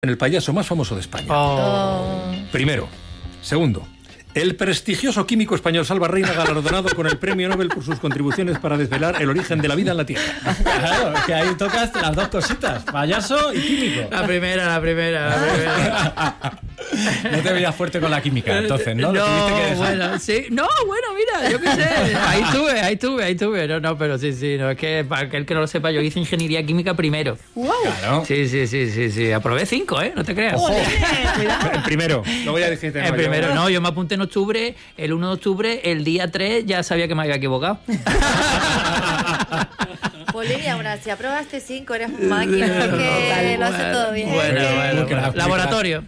en el payaso más famoso de España. Primero. Segundo, el prestigioso químico español Salva Reina, galardonado con el premio Nobel por sus contribuciones para desvelar el origen de la vida en la Tierra. Claro, que ahí tocas las dos cositas, payaso y químico. La primera. No te veías fuerte con la química, entonces, ¿no? Lo tuviste que dejar. Bueno, sí. No, bueno, mira, yo qué sé. Ahí estuve. No, pero sí. No, es que para aquel que no lo sepa, yo hice ingeniería química primero. ¡Wow! Claro. Sí. Aprobé 5, ¿eh? No te creas. El primero. Luego ya dijiste... El primero, no, yo me apunté en octubre, el 1 de octubre, el día 3 ya sabía que me había equivocado. Bolivia, aún así aprobaste 5, eres un máquina, que lo hace todo bien. Bueno. Laboratorio.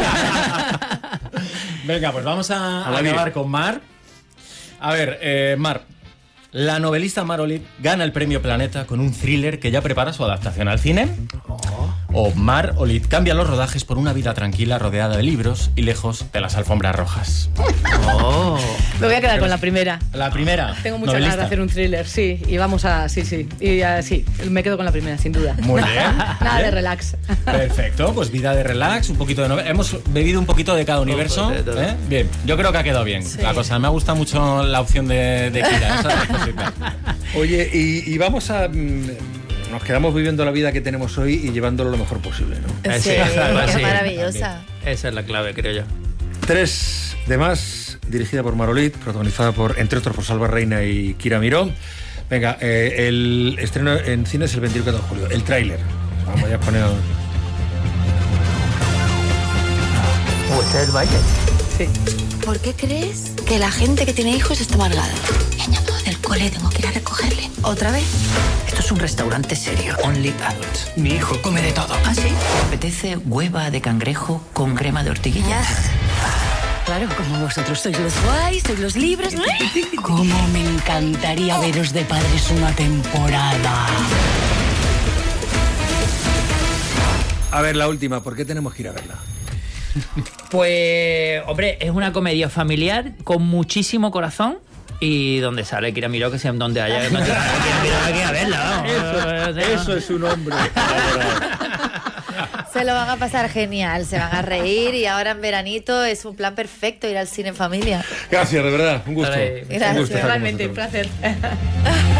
Venga, pues vamos a acabar con Mar. A ver, Mar. La novelista Mar Olid gana el premio Planeta con un thriller que ya prepara su adaptación al cine. O Mar Olid cambia los rodajes por una vida tranquila rodeada de libros y lejos de las alfombras rojas. Me voy a quedar con la primera. La primera. Tengo muchas ganas de hacer un thriller, sí. Y vamos a... Sí. Y sí, me quedo con la primera, sin duda. Muy bien. Nada de relax. Perfecto, pues vida de relax, un poquito de novela. Hemos bebido un poquito de cada universo. Bien, yo creo que ha quedado bien la cosa. Me ha gustado mucho la opción de Kira. Esa cosita. Oye, y vamos a... Nos quedamos viviendo la vida que tenemos hoy y llevándolo lo mejor posible, ¿no? Sí, es maravillosa. Esa es la clave, creo yo. 3 de más, dirigida por Mar Olid, protagonizada entre otros por Salva Reina y Kira Miró. Venga, el estreno en cines el 21 de julio. El tráiler. Vamos ya a poner... ¿Usted es baile? Sí. ¿Por qué crees que la gente que tiene hijos está amargada? Me han llamado del cole, tengo que ir a recogerle. ¿Otra vez? Esto es un restaurante serio. Only adults. Mi hijo come de todo. ¿Ah, sí? ¿Te apetece hueva de cangrejo con crema de hortiguillas? Claro, como vosotros sois los guays, sois los libres. Cómo me encantaría veros de padres una temporada. A ver, la última. ¿Por qué tenemos que ir a verla? Pues, hombre, es una comedia familiar con muchísimo corazón y donde sale Kira Miró, que sea donde haya que meter a Kira Miró aquí a verla, vamos. Eso es un hombre. Se lo van a pasar genial, se van a reír y ahora en veranito es un plan perfecto ir al cine en familia. Gracias, de verdad. Un gusto. Gracias. Gracias. Un gusto estar con Realmente, un vosotros. placer.